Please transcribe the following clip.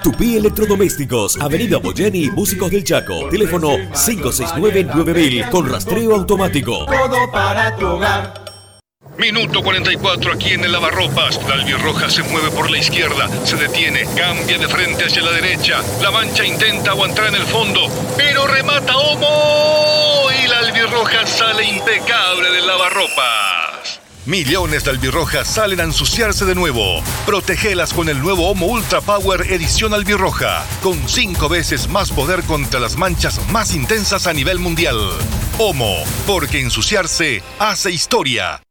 Tupí Electrodomésticos, Avenida Boyeni, Músicos del Chaco. Teléfono 569-9000 con rastreo automático. Todo para tu hogar. Minuto 44 aquí en el Lavarropas. La albirroja se mueve por la izquierda, se detiene, cambia de frente hacia la derecha. La mancha intenta aguantar en el fondo, pero remata Omo y la albirroja sale impecable del Lavarropas. Millones de albirrojas salen a ensuciarse de nuevo. Protégelas con el nuevo Omo Ultra Power edición albirroja, con 5 veces más poder contra las manchas más intensas a nivel mundial. Omo, porque ensuciarse hace historia.